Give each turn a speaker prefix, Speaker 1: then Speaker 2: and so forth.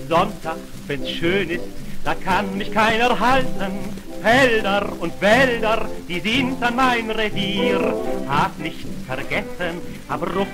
Speaker 1: Sonntag, wenn's schön ist, da kann mich keiner halten. Felder und Wälder, die sind an mein Revier. Hab nicht vergessen, hab Ruck